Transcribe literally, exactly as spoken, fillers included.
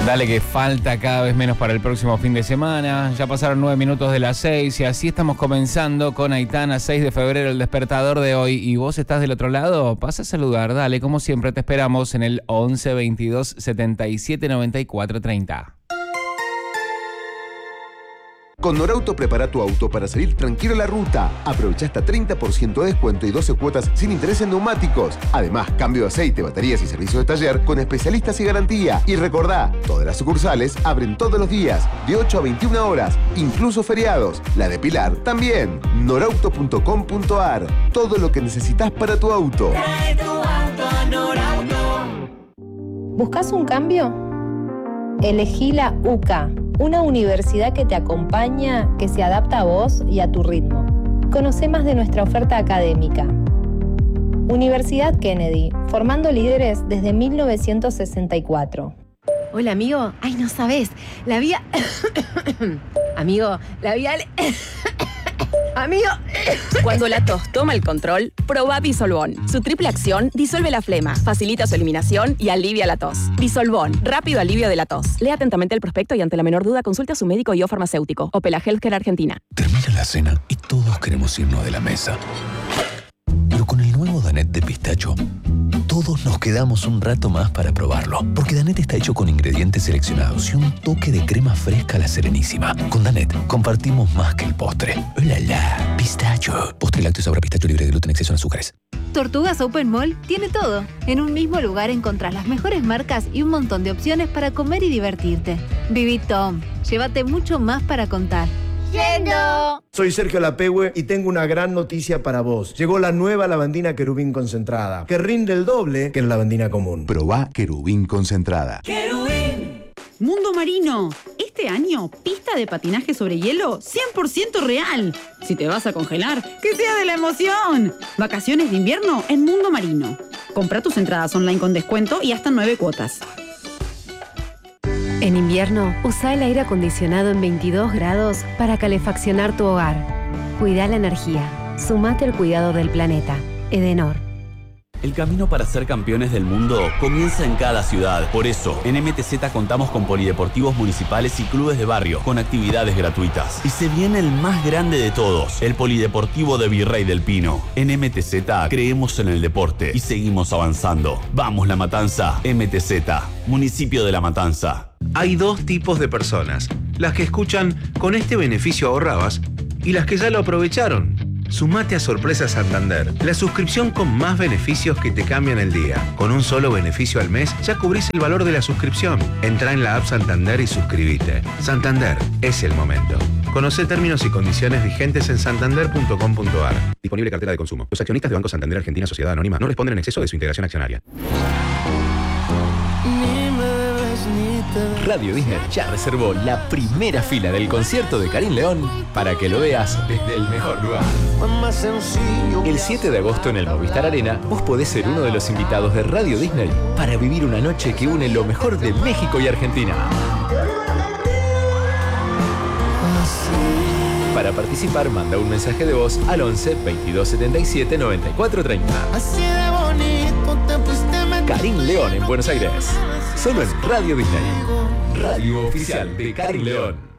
Dale que falta cada vez menos para el próximo fin de semana. Ya pasaron nueve minutos de las seis y así estamos comenzando con Aitana, seis de febrero, el despertador de hoy. ¿Y vos estás del otro lado? Pasa a saludar, dale, como siempre te esperamos en el once veintidós setenta y siete noventa y cuatro treinta. Con Norauto prepara tu auto para salir tranquilo a la ruta. Aprovecha hasta treinta por ciento de descuento y doce cuotas sin interés en neumáticos. Además, cambio de aceite, baterías y servicio de taller con especialistas y garantía. Y recordá, todas las sucursales abren todos los días, de ocho a veintiuna horas, incluso feriados. La de Pilar también. norauto punto com punto ar. Todo lo que necesitas para tu auto. Trae tu auto a Norauto. ¿Buscas un cambio? Elegí la U C A, una universidad que te acompaña, que se adapta a vos y a tu ritmo. Conoce más de nuestra oferta académica. Universidad Kennedy, formando líderes desde mil novecientos sesenta y cuatro. Hola, amigo. Ay, no sabes. La vía... amigo, la vía... Amigo. Cuando la tos toma el control, probá Disolvón. Su triple acción disuelve la flema, facilita su eliminación y alivia la tos. Disolvón, rápido alivio de la tos. Lea atentamente el prospecto y ante la menor duda consulte a su médico y o farmacéutico. Opela Healthcare Argentina. Termina la cena y todos queremos irnos de la mesa. Pero con el nuevo Danette de pistacho, todos nos quedamos un rato más para probarlo. Porque Danette está hecho con ingredientes seleccionados y un toque de crema fresca a la Serenísima. Con Danette compartimos más que el postre. ¡Hola, la! Pistacho. Postre lácteo sabor a pistacho libre de gluten, exceso en azúcares. Tortugas Open Mall tiene todo. En un mismo lugar encontrás las mejores marcas y un montón de opciones para comer y divertirte. Viví Tom. Llévate mucho más para contar. ¡Yendo! Soy Sergio Lapehue y tengo una gran noticia para vos. Llegó la nueva lavandina Querubín concentrada, que rinde el doble que la lavandina común. Probá Querubín concentrada. Querubín. Mundo Marino. Este año, pista de patinaje sobre hielo cien por ciento real. Si te vas a congelar, que sea de la emoción. Vacaciones de invierno en Mundo Marino. Compra tus entradas online con descuento y hasta nueve cuotas. En invierno, usa el aire acondicionado en veintidós grados para calefaccionar tu hogar. Cuida la energía. Sumate al cuidado del planeta. Edenor. El camino para ser campeones del mundo comienza en cada ciudad. Por eso, en M T Z contamos con polideportivos municipales y clubes de barrio con actividades gratuitas. Y se viene el más grande de todos, el Polideportivo de Virrey del Pino. En M T Z creemos en el deporte y seguimos avanzando. ¡Vamos, La Matanza! M T Z, Municipio de La Matanza. Hay dos tipos de personas, las que escuchan "con este beneficio ahorrabas" y las que ya lo aprovecharon. Sumate a Sorpresa Santander, la suscripción con más beneficios que te cambian el día. Con un solo beneficio al mes ya cubrís el valor de la suscripción. Entrá en la app Santander y suscríbete. Santander, es el momento. Conocé términos y condiciones vigentes en santander punto com punto ar. Disponible cartera de consumo. Los accionistas de Banco Santander Argentina Sociedad Anónima no responden en exceso de su integración accionaria. Radio Disney ya reservó la primera fila del concierto de Karim León para que lo veas desde el mejor lugar. El siete de agosto en el Movistar Arena, vos podés ser uno de los invitados de Radio Disney para vivir una noche que une lo mejor de México y Argentina. Para participar, manda un mensaje de voz al once veintidós setenta y siete noventa y cuatro treinta. Karim León en Buenos Aires. Solo en Radio Disney. Radio oficial de Karim León.